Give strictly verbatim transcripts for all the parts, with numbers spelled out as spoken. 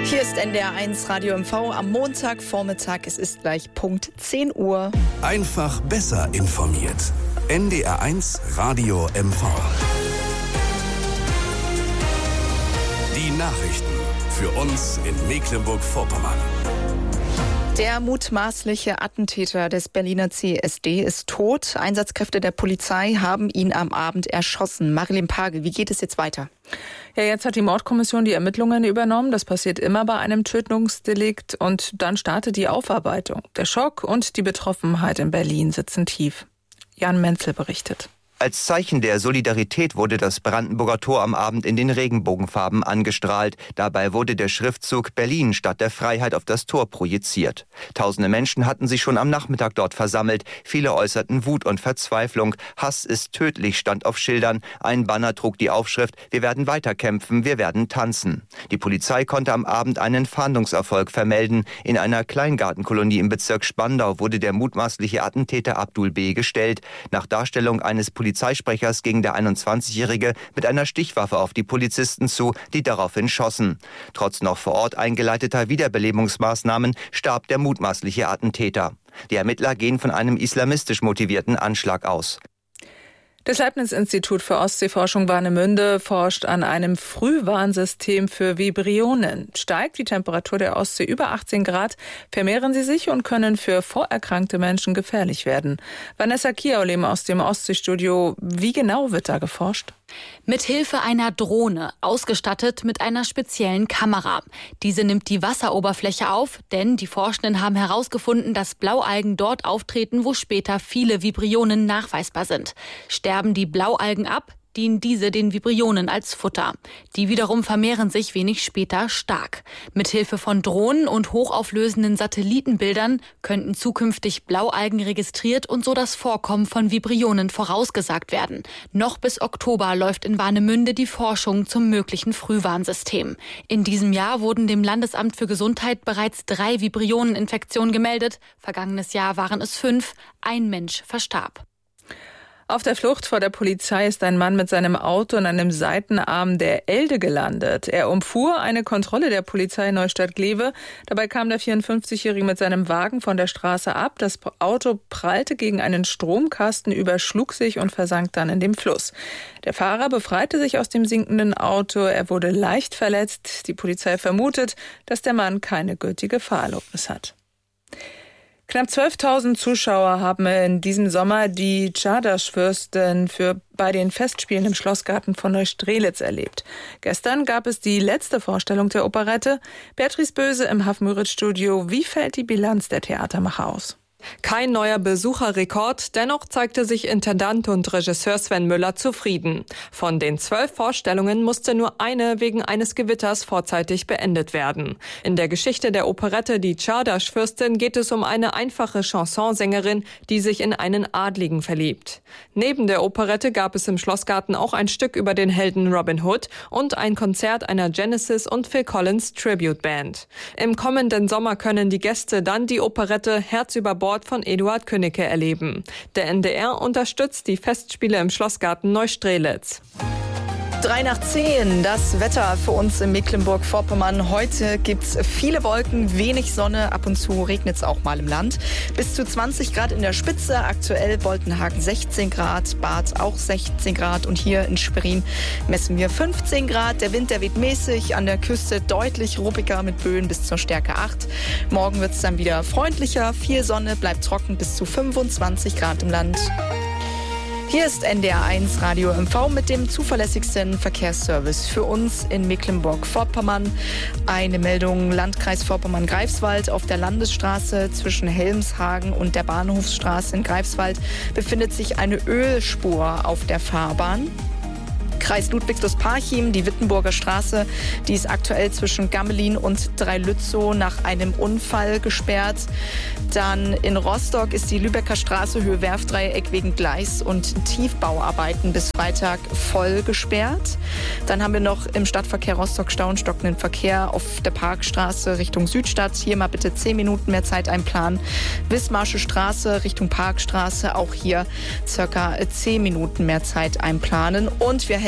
Hier ist N D R eins Radio M V am Montagvormittag. Es ist gleich Punkt zehn Uhr. Einfach besser informiert. N D R eins Radio M V. Die Nachrichten für uns in Mecklenburg-Vorpommern. Der mutmaßliche Attentäter des Berliner C S D ist tot. Einsatzkräfte der Polizei haben ihn am Abend erschossen. Marilyn Page, wie geht es jetzt weiter? Ja, jetzt hat die Mordkommission die Ermittlungen übernommen. Das passiert immer bei einem Tötungsdelikt. Und dann startet die Aufarbeitung. Der Schock und die Betroffenheit in Berlin sitzen tief. Jan Menzel berichtet. Als Zeichen der Solidarität wurde das Brandenburger Tor am Abend in den Regenbogenfarben angestrahlt. Dabei wurde der Schriftzug Berlin Stadt der Freiheit auf das Tor projiziert. Tausende Menschen hatten sich schon am Nachmittag dort versammelt. Viele äußerten Wut und Verzweiflung. Hass ist tödlich, stand auf Schildern. Ein Banner trug die Aufschrift: Wir werden weiterkämpfen, wir werden tanzen. Die Polizei konnte am Abend einen Fahndungserfolg vermelden. In einer Kleingartenkolonie im Bezirk Spandau wurde der mutmaßliche Attentäter Abdul B. gestellt. Nach Darstellung eines Polizeisprechers ging der einundzwanzigjährige mit einer Stichwaffe auf die Polizisten zu, die daraufhin schossen. Trotz noch vor Ort eingeleiteter Wiederbelebungsmaßnahmen starb der mutmaßliche Attentäter. Die Ermittler gehen von einem islamistisch motivierten Anschlag aus. Das Leibniz-Institut für Ostseeforschung Warnemünde forscht an einem Frühwarnsystem für Vibrionen. Steigt die Temperatur der Ostsee über achtzehn Grad, vermehren sie sich und können für vorerkrankte Menschen gefährlich werden. Vanessa Kiaulem aus dem Ostseestudio. Wie genau wird da geforscht? Mit Hilfe einer Drohne, ausgestattet mit einer speziellen Kamera. Diese nimmt die Wasseroberfläche auf, denn die Forschenden haben herausgefunden, dass Blaualgen dort auftreten, wo später viele Vibrionen nachweisbar sind. Sterben die Blaualgen ab, dienen diese den Vibrionen als Futter. Die wiederum vermehren sich wenig später stark. Mithilfe von Drohnen und hochauflösenden Satellitenbildern könnten zukünftig Blaualgen registriert und so das Vorkommen von Vibrionen vorausgesagt werden. Noch bis Oktober läuft in Warnemünde die Forschung zum möglichen Frühwarnsystem. In diesem Jahr wurden dem Landesamt für Gesundheit bereits drei Vibrioneninfektionen gemeldet. Vergangenes Jahr waren es fünf. Ein Mensch verstarb. Auf der Flucht vor der Polizei ist ein Mann mit seinem Auto in einem Seitenarm der Elde gelandet. Er umfuhr eine Kontrolle der Polizei Neustadt-Glewe. Dabei kam der vierundfünfzigjährige mit seinem Wagen von der Straße ab. Das Auto prallte gegen einen Stromkasten, überschlug sich und versank dann in dem Fluss. Der Fahrer befreite sich aus dem sinkenden Auto. Er wurde leicht verletzt. Die Polizei vermutet, dass der Mann keine gültige Fahrerlaubnis hat. Knapp zwölftausend Zuschauer haben in diesem Sommer die Czardas-Fürstin für bei den Festspielen im Schlossgarten von Neustrelitz erlebt. Gestern gab es die letzte Vorstellung der Operette. Beatrice Böse im Hafenmüritz-Studio. Wie fällt die Bilanz der Theatermacher aus? Kein neuer Besucherrekord, dennoch zeigte sich Intendant und Regisseur Sven Müller zufrieden. Von den zwölf Vorstellungen musste nur eine wegen eines Gewitters vorzeitig beendet werden. In der Geschichte der Operette Die Czardas-Fürstin geht es um eine einfache Chansonsängerin, die sich in einen Adligen verliebt. Neben der Operette gab es im Schlossgarten auch ein Stück über den Helden Robin Hood und ein Konzert einer Genesis und Phil Collins Tribute Band. Im kommenden Sommer können die Gäste dann die Operette Herz über Bord von Eduard Künnecke erleben. Der N D R unterstützt die Festspiele im Schlossgarten Neustrelitz. Drei nach zehn, das Wetter für uns in Mecklenburg-Vorpommern. Heute gibt's viele Wolken, wenig Sonne, ab und zu regnet's auch mal im Land. Bis zu zwanzig Grad in der Spitze, aktuell Boltenhagen sechzehn Grad, Barth auch sechzehn Grad und hier in Schwerin messen wir fünfzehn Grad. Der Wind, der weht mäßig, an der Küste deutlich ruppiger mit Böen bis zur Stärke acht. Morgen wird's dann wieder freundlicher, viel Sonne, bleibt trocken bis zu fünfundzwanzig Grad im Land. Hier ist N D R eins Radio M V mit dem zuverlässigsten Verkehrsservice für uns in Mecklenburg-Vorpommern. Eine Meldung: Landkreis Vorpommern-Greifswald. Auf der Landesstraße zwischen Helmshagen und der Bahnhofsstraße in Greifswald befindet sich eine Ölspur auf der Fahrbahn. Kreis Ludwigslust-Parchim, die Wittenburger Straße, die ist aktuell zwischen Gammelin und Dreilützow nach einem Unfall gesperrt. Dann in Rostock ist die Lübecker Straße Höhe Werfdreieck wegen Gleis- und Tiefbauarbeiten bis Freitag voll gesperrt. Dann haben wir noch im Stadtverkehr Rostock Stau und stockenden Verkehr auf der Parkstraße Richtung Südstadt. Hier mal bitte zehn Minuten mehr Zeit einplanen. Wismarsche Straße Richtung Parkstraße, auch hier circa zehn Minuten mehr Zeit einplanen. Und wir helfen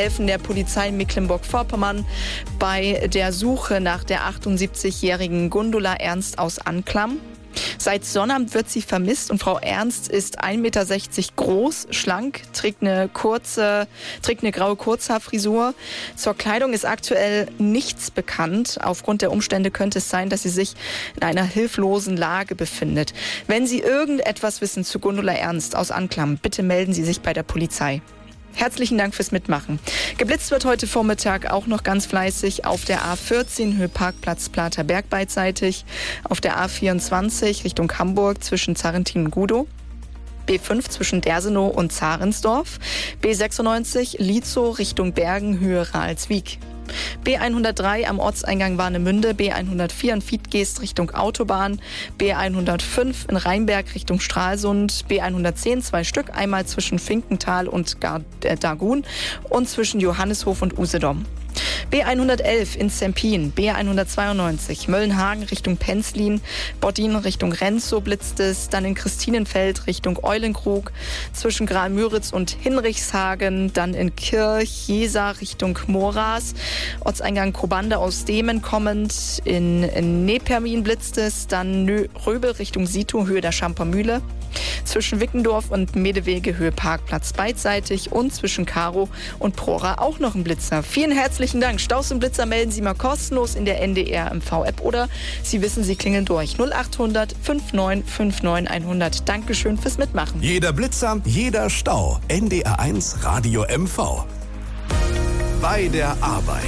helfen der Polizei Mecklenburg-Vorpommern bei der Suche nach der achtundsiebzigjährigen Gundula Ernst aus Anklam. Seit Sonnabend wird sie vermisst und Frau Ernst ist ein Meter sechzig groß, schlank, trägt eine kurze, trägt eine graue Kurzhaarfrisur. Zur Kleidung ist aktuell nichts bekannt. Aufgrund der Umstände könnte es sein, dass sie sich in einer hilflosen Lage befindet. Wenn Sie irgendetwas wissen zu Gundula Ernst aus Anklam, bitte melden Sie sich bei der Polizei. Herzlichen Dank fürs Mitmachen. Geblitzt wird heute Vormittag auch noch ganz fleißig auf der A vierzehn Höhe Parkplatz Platerberg beidseitig, auf der A vierundzwanzig Richtung Hamburg zwischen Zarrentin und Gudow, B fünf zwischen Dersenow und Zahrensdorf, B sechsundneunzig Lietzow Richtung Bergen Höhe Ralswiek. B hundertdrei am Ortseingang Warnemünde, B hundertvier in Vietgeest Richtung Autobahn, B hundertfünf in Rheinberg Richtung Stralsund, B hundertzehn zwei Stück, einmal zwischen Finkenthal und Gar- äh, Dagun und zwischen Johanneshof und Usedom. B hundertelf in Zempin, B hundertzweiundneunzig Möllenhagen Richtung Penzlin, Boddin Richtung Renzow blitzt es, dann in Christinenfeld Richtung Eulenkrug, zwischen Graal-Müritz und Hinrichshagen, dann in Kirch, Jesa Richtung Moras, Ortseingang Kobande aus Demen kommend, in, in Nepermin blitzt es, dann Nö- Röbel Richtung Sito, Höhe der Schampermühle, zwischen Wickendorf und Medewege Höhe Parkplatz beidseitig und zwischen Karo und Prora auch noch ein Blitzer. Vielen herzlichen Dank. Staus und Blitzer melden Sie mal kostenlos in der N D R M V-App oder Sie wissen, Sie klingeln durch. null achthundert neunundfünfzig neunundfünfzig hundert. Dankeschön fürs Mitmachen. Jeder Blitzer, jeder Stau. N D R eins Radio M V. Bei der Arbeit.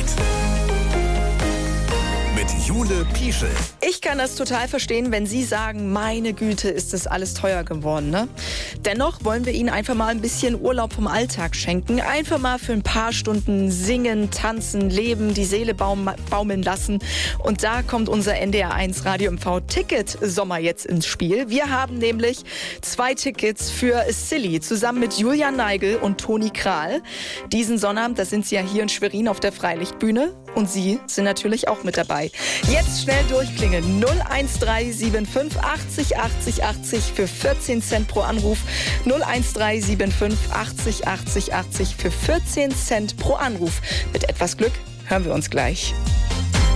Mit Jule Pieschel. Ich kann das total verstehen, wenn Sie sagen, meine Güte, ist das alles teuer geworden, ne? Dennoch wollen wir Ihnen einfach mal ein bisschen Urlaub vom Alltag schenken. Einfach mal für ein paar Stunden singen, tanzen, leben, die Seele baum- baumeln lassen. Und da kommt unser N D R eins Radio M V Ticket Sommer jetzt ins Spiel. Wir haben nämlich zwei Tickets für Silly zusammen mit Julian Neigel und Toni Kral. Diesen Sonnabend, da sind Sie ja hier in Schwerin auf der Freilichtbühne. Und Sie sind natürlich auch mit dabei. Jetzt schnell durchklingeln. null eins drei sieben fünf achtzig achtzig achtzig für vierzehn Cent pro Anruf. null eins drei sieben fünf achtzig achtzig achtzig für vierzehn Cent pro Anruf. Mit etwas Glück hören wir uns gleich.